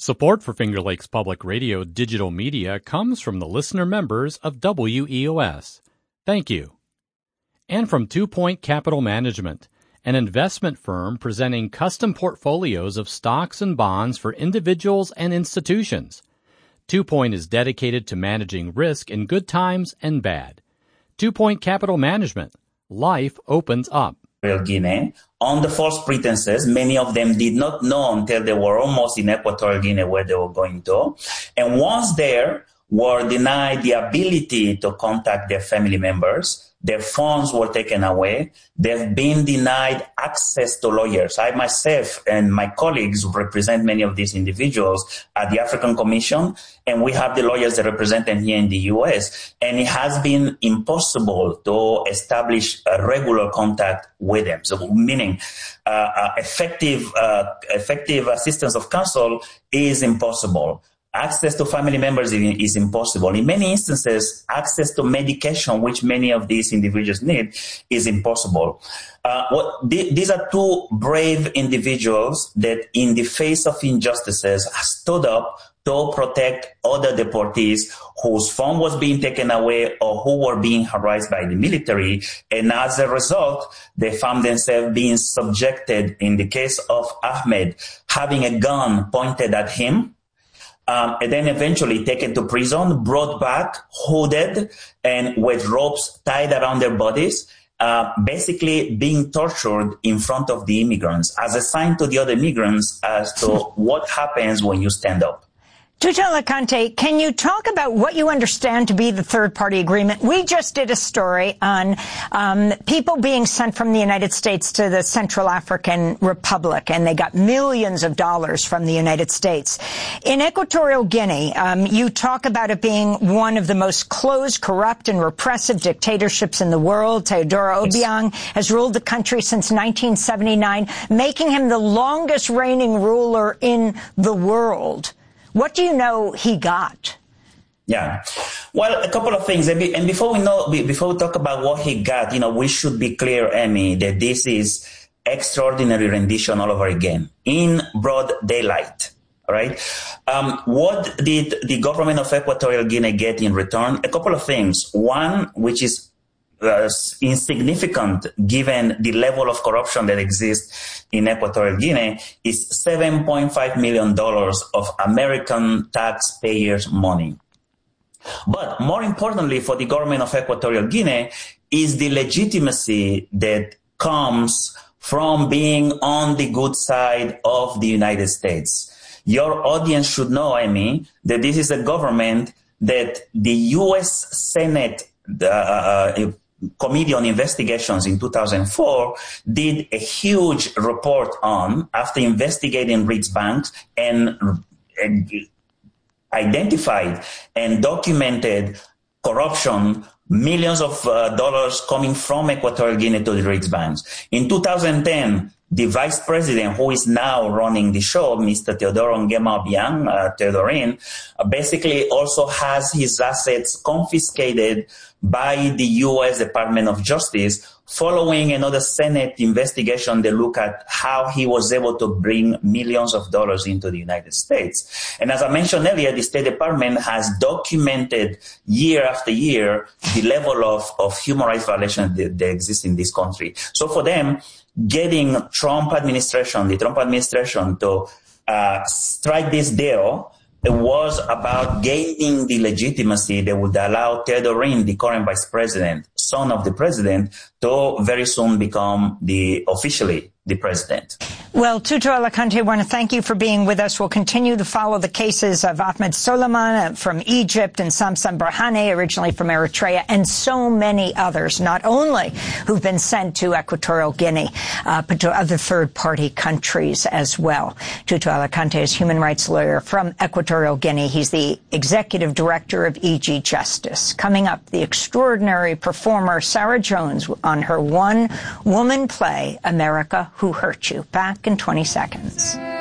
Support for Finger Lakes Public Radio digital media comes from the listener members of WEOS. Thank you. And from 2 Point Capital Management, an investment firm presenting custom portfolios of stocks and bonds for individuals and institutions. 2 Point is dedicated to managing risk in good times and bad. 2 Point Capital Management. Life opens up. Guinea on the false pretenses. Many of them did not know until they were almost in Equatorial Guinea where they were going to. And once there, were denied the ability to contact their family members. Their phones were taken away. They've been denied access to lawyers. I myself and my colleagues represent many of these individuals at the African Commission, and we have the lawyers that represent them here in the U.S. And it has been impossible to establish a regular contact with them. So, meaning effective assistance of counsel is impossible. Access to family members is impossible. In many instances, access to medication, which many of these individuals need, is impossible. These are two brave individuals that, in the face of injustices, stood up to protect other deportees whose phone was being taken away or who were being harassed by the military. And as a result, they found themselves being subjected, in the case of Ahmed, having a gun pointed at him, and then eventually taken to prison, brought back, hooded, and with ropes tied around their bodies, basically being tortured in front of the immigrants as a sign to the other immigrants as to what happens when you stand up. Tutu Alicante, can you talk about what you understand to be the third-party agreement? We just did a story on people being sent from the United States to the Central African Republic, and they got millions of dollars from the United States. In Equatorial Guinea, you talk about it being one of the most closed, corrupt, and repressive dictatorships in the world. Teodoro Obiang has ruled the country since 1979, making him the longest reigning ruler in the world. What do you know he got? Yeah. Well, a couple of things. And before we talk about what he got, we should be clear, Amy, that this is extraordinary rendition all over again in broad daylight. All right. What did the government of Equatorial Guinea get in return? A couple of things. One, which is insignificant given the level of corruption that exists in Equatorial Guinea, is $7.5 million of American taxpayers' money. But more importantly for the government of Equatorial Guinea is the legitimacy that comes from being on the good side of the United States. Your audience should know, Amy, that this is a government that the U.S. Senate Committee on Investigations in 2004 did a huge report on after investigating Reeds Bank and identified and documented corruption, millions of dollars coming from Equatorial Guinea to the Reeds banks. In 2010, the vice president, who is now running the show, Mr. Teodoro Obiang, Teodorin, basically also has his assets confiscated by the U.S. Department of Justice following another Senate investigation that looked at how he was able to bring millions of dollars into the United States. And as I mentioned earlier, the State Department has documented year after year the level of human rights violations that exist in this country. So for them, getting the Trump administration to strike this deal, it was about gaining the legitimacy that would allow Teodorin, the current vice president, son of the president, to very soon become officially the president. Well, Tutu Alicante, I want to thank you for being with us. We'll continue to follow the cases of Ahmed Soliman from Egypt and Samson Brahane, originally from Eritrea, and so many others, not only who've been sent to Equatorial Guinea, but to other third-party countries as well. Tutu Alicante is human rights lawyer from Equatorial Guinea. He's the executive director of EG Justice. Coming up, the extraordinary performer Sarah Jones on her one-woman play, America Who Hurt You. Back in 20 seconds.